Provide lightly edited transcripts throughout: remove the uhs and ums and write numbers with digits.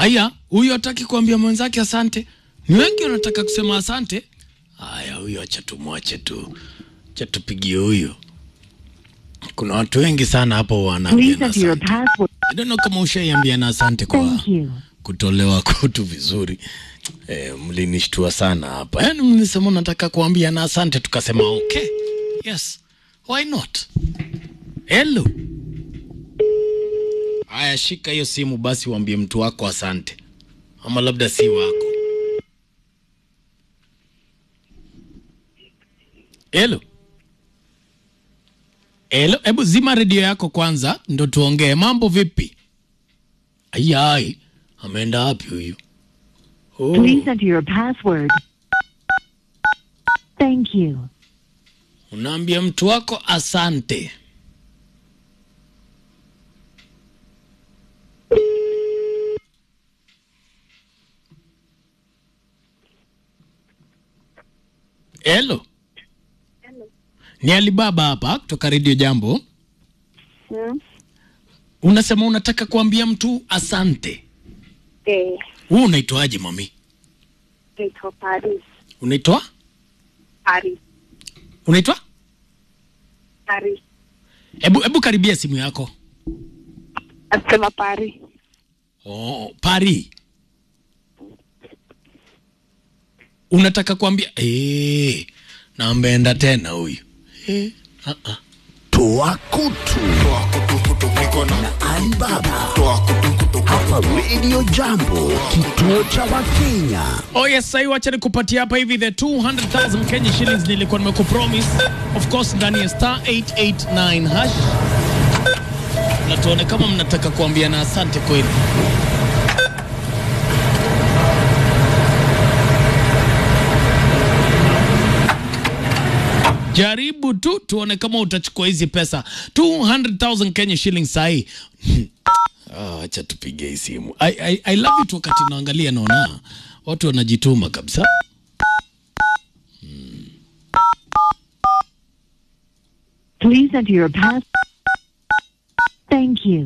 Haya, huyo hataki kuambia mwenzake asante. Ni wengi wanataka kusema asante. Haya, huyo acha tumwache tu. Acha tupigie huyo. Kuna watu wengi sana hapo wanaambia asante. I don't know kama ushaiambia na asante kwa kutolewa kwetu vizuri. Mlinishtua sana hapa. Yaani mlisema nataka kuambia na asante, tukasema okay. Yes. Why not? Hello. Haya, shika hiyo simu basi uambie mtu wako asante. Ama labda si wako. Hello. Hello, hebu zima redio yako kwanza ndo tuongee. Mambo vipi? Ayai, ameenda wapi huyu? Oh. Please enter your password. Thank you. Unaambia mtu wako asante. Hello. Hello. Ni Alibaba hapa kutoka Radio Jambo. Hmm? Unasema unataka kuambia mtu asante. Wewe unaitwaje mami? Naitwa Paris. Unaitwa? Paris. Unaitwa? Paris. Hebu karibia simu yako. Asema Paris. Oh, Paris. Unataka kuambia naambenda tena huyu. Toa kutu na Alibaba hapa Radio Jambo, kituo cha Wakenya. Oh yes, sasa wacha nikupatia hapa hivi the 200,000 Kenya shillings nilikuwa nimekupromise. Of course ndani ya star 889 hash. Na tuone kama mnataka kuambia na asante kweli. Jaribu tu tuone kama utachukua hizi pesa. 200,000 Kenya shillings sahi. Acha tupige hii simu. I love it wakati naangalia naona watu wanajituma kabisa. Please enter your password. Thank you.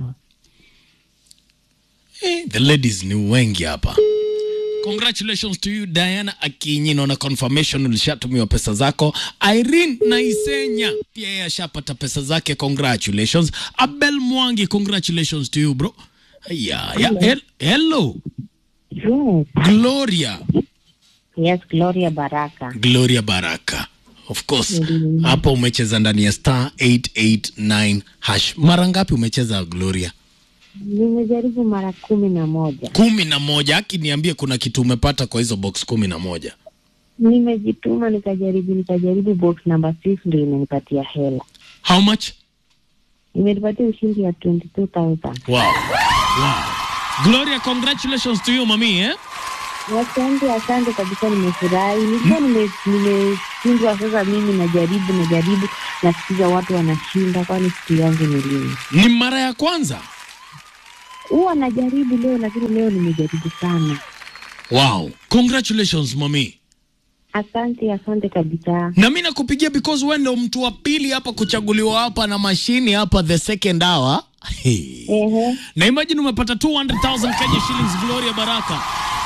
The ladies ni wengi hapa. Congratulations to you Diana Akinyi, naona confirmation ulishatumiwa pesa zako. Irene Naisenya pia yeye ashapata pesa zake, congratulations. Abel Mwangi, congratulations to you bro. Hello. Yes. Gloria. Yes, Gloria Baraka. Gloria Baraka. Of course. Hapo umecheza ndani ya star 889 hash. Mara ngapi umecheza Gloria? Nimejaribu mara 11. 11, akiniambia kuna kitu umepata kwa hizo box 11. Nimejituma nikajaribu box number 6 ndio imenipatia hela. How much? Imenipatia ushindi ya 22,000. Wow. Gloria, congratulations to you mami Asante kabisa, nimefurahi. Nilikuwa nimeshindwa, sasa mimi najaribu nasikiza watu wanashinda, kwani siku yangu ni lini? Ni mara ya kwanza? Huwa najaribu leo, lakini leo nimejaribu sana. Wow, congratulations mami. Asante kabisa. Na mimi nakupigia because wewe ndio mtu wa pili hapa kuchaguliwa hapa na mashini hapa the second hour. Na imagine umepata 200,000 Kenya shillings Gloria Baraka.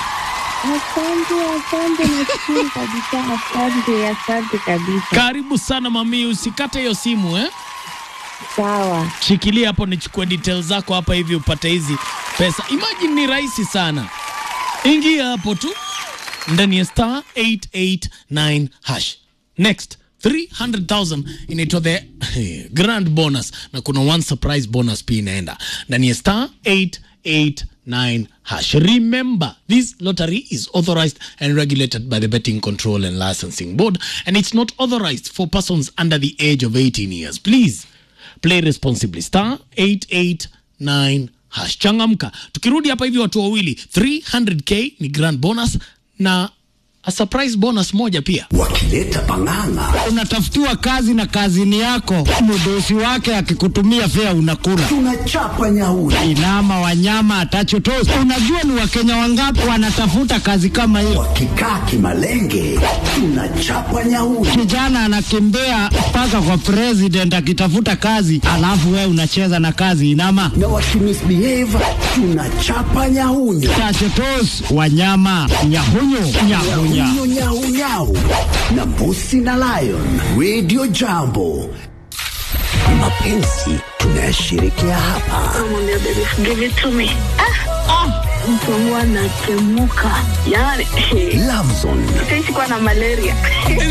Asante nashukuru kabisa, asante kabisa. Karibu sana mami, usikate hiyo simu Sawa. Shikilia hapo nichukue details zako hapa hivi upate hizi pesa. Imagine ni rahisi sana. Ingia hapo tu ndani ya star 889 hash. Next 300,000 inaitwa the grand bonus, na kuna one surprise bonus pia inaenda ndani ya star 889 hash. Remember, this lottery is authorized and regulated by the Betting Control and Licensing Board, and it's not authorized for persons under the age of 18 years. Please play responsibly. Star 889 hash. Changamka. Tukirudi hapa hivi watu wawili 300k ni grand bonus na a surprise bonus moja pia. Wakileta pang'ang'a. Unatafutiwa kazi na kazini yako, mdosi wake akikutumia fea unakula. Tunachapa nyauri. Inama wanyama atachotosi. Unajua ni Wakenya wangapi wanatafuta kazi kama hiyo? Wakikaa kimalenge, tunachapa nyauri. Kijana anakimbia mpaka kwa president akitafuta kazi, alafu wewe unacheza na kazi inama. Na wakimisbehave, tunachapa nyahunyo. Tachotos wanyama nyahunyo nyahunya. Nyau. Na Mbusi na Lion. Radio Jambo. Mapenzi tunayashirikia hapa. Give it to me. Mtu anatemuka. Yani. Love Zone. Sisi kwa na malaria.